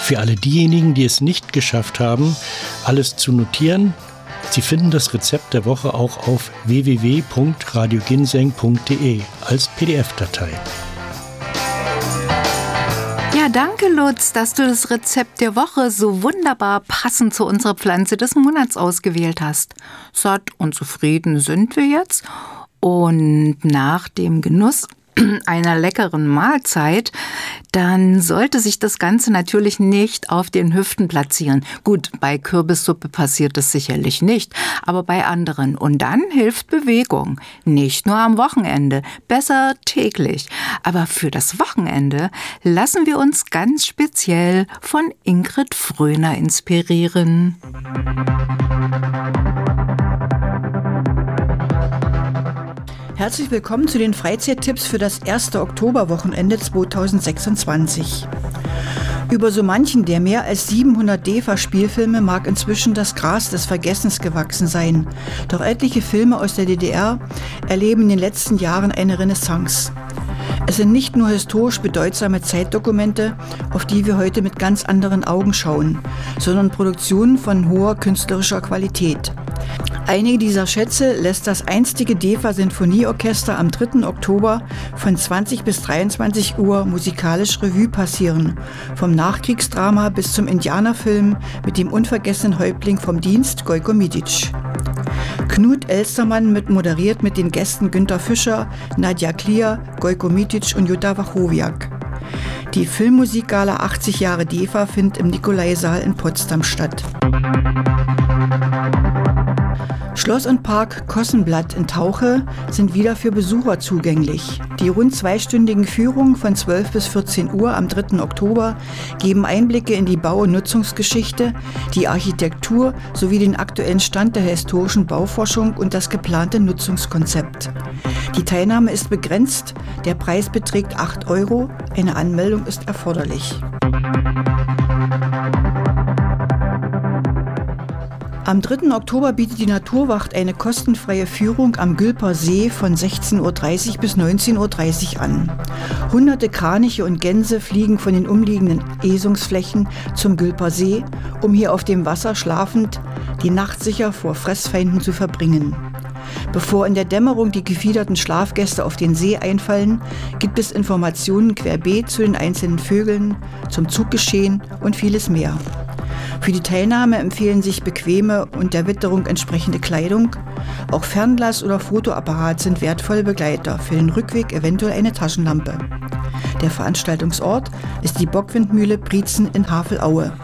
Für alle diejenigen, die es nicht geschafft haben, alles zu notieren, Sie finden das Rezept der Woche auch auf www.radioginseng.de als PDF-Datei. Ja, danke Lutz, dass du das Rezept der Woche so wunderbar passend zu unserer Pflanze des Monats ausgewählt hast. Satt und zufrieden sind wir jetzt und nach dem Genuss einer leckeren Mahlzeit, dann sollte sich das Ganze natürlich nicht auf den Hüften platzieren. Gut, bei Kürbissuppe passiert das sicherlich nicht, aber bei anderen. Und dann hilft Bewegung. Nicht nur am Wochenende, besser täglich. Aber für das Wochenende lassen wir uns ganz speziell von Ingrid Fröhner inspirieren. Herzlich willkommen zu den Freizeittipps für das erste Oktoberwochenende 2026. Über so manchen der mehr als 700 DEFA-Spielfilme mag inzwischen das Gras des Vergessens gewachsen sein. Doch etliche Filme aus der DDR erleben in den letzten Jahren eine Renaissance. Es sind nicht nur historisch bedeutsame Zeitdokumente, auf die wir heute mit ganz anderen Augen schauen, sondern Produktionen von hoher künstlerischer Qualität. Einige dieser Schätze lässt das einstige DEFA-Sinfonieorchester am 3. Oktober von 20 bis 23 Uhr musikalisch Revue passieren. Vom Nachkriegsdrama bis zum Indianerfilm mit dem unvergessenen Häuptling vom Dienst, Gojko Mitic. Knut Elstermann moderiert mit den Gästen Günter Fischer, Nadja Klier, Gojko Mitic und Jutta Wachowiak. Die Filmmusikgala 80 Jahre DEFA findet im Nikolaisaal in Potsdam statt. Schloss und Park Kossenblatt in Tauche sind wieder für Besucher zugänglich. Die rund zweistündigen Führungen von 12 bis 14 Uhr am 3. Oktober geben Einblicke in die Bau- und Nutzungsgeschichte, die Architektur sowie den aktuellen Stand der historischen Bauforschung und das geplante Nutzungskonzept. Die Teilnahme ist begrenzt, der Preis beträgt 8 €, eine Anmeldung ist erforderlich. Am 3. Oktober bietet die Naturwacht eine kostenfreie Führung am Gülper See von 16:30 bis 19:30 an. Hunderte Kraniche und Gänse fliegen von den umliegenden Esungsflächen zum Gülper See, um hier auf dem Wasser schlafend die Nacht sicher vor Fressfeinden zu verbringen. Bevor in der Dämmerung die gefiederten Schlafgäste auf den See einfallen, gibt es Informationen querbeet zu den einzelnen Vögeln, zum Zuggeschehen und vieles mehr. Für die Teilnahme empfehlen sich bequeme und der Witterung entsprechende Kleidung. Auch Fernglas oder Fotoapparat sind wertvolle Begleiter, für den Rückweg eventuell eine Taschenlampe. Der Veranstaltungsort ist die Bockwindmühle Brietzen in Havelaue.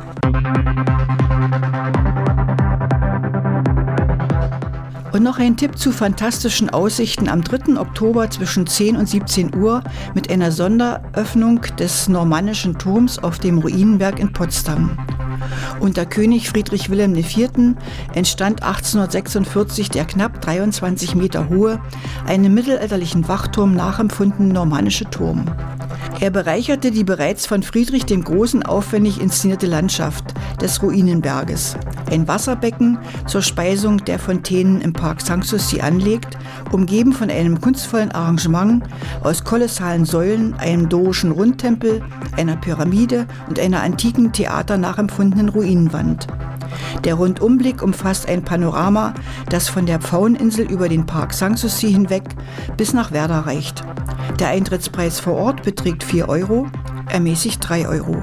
Und noch ein Tipp zu fantastischen Aussichten am 3. Oktober zwischen 10 und 17 Uhr mit einer Sonderöffnung des Normannischen Turms auf dem Ruinenberg in Potsdam. Unter König Friedrich Wilhelm IV. Entstand 1846 der knapp 23 Meter hohe, einem mittelalterlichen Wachturm nachempfundene normannische Turm. Er bereicherte die bereits von Friedrich dem Großen aufwendig inszenierte Landschaft des Ruinenberges. Ein Wasserbecken zur Speisung der Fontänen im Park Sanssouci anlegt, umgeben von einem kunstvollen Arrangement aus kolossalen Säulen, einem dorischen Rundtempel, einer Pyramide und einer antiken Theater nachempfundenen Ruinenwand. Der Rundumblick umfasst ein Panorama, das von der Pfaueninsel über den Park Sanssouci hinweg bis nach Werder reicht. Der Eintrittspreis vor Ort beträgt 4 €, ermäßigt 3 €.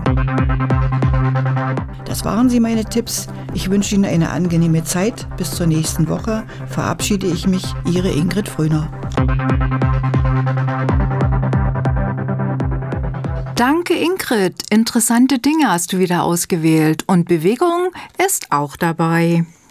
Das waren sie, meine Tipps. Ich wünsche Ihnen eine angenehme Zeit. Bis zur nächsten Woche verabschiede ich mich, Ihre Ingrid Fröhner. Danke Ingrid, interessante Dinge hast du wieder ausgewählt und Bewegung ist auch dabei.